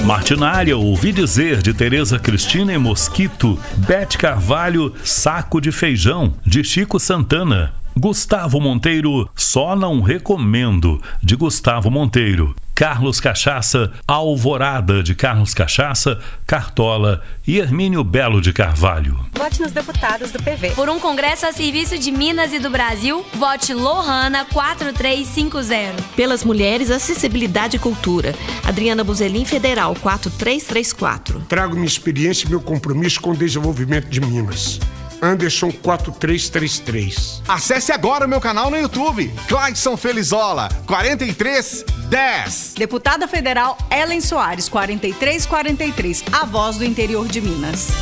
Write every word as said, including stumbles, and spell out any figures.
Martinária, ouvi dizer, de Tereza Cristina e Mosquito. Bete Carvalho, Saco de Feijão, de Chico Santana. Gustavo Monteiro, Só Não Recomendo, de Gustavo Monteiro. Carlos Cachaça, Alvorada, de Carlos Cachaça, Cartola e Hermínio Belo de Carvalho. Vote nos deputados do P V. Por um congresso a serviço de Minas e do Brasil, vote Lohana quatro três cinco zero. Pelas mulheres, acessibilidade e cultura. Adriana Buzelin, Federal quatro três três quatro. Trago minha experiência e meu compromisso com o desenvolvimento de Minas. Anderson quatro três três três. Acesse agora o meu canal no YouTube, Clayson Felizola, quarenta e três dez. Deputada Federal Ellen Soares, quarenta e três quarenta e três, a voz do interior de Minas.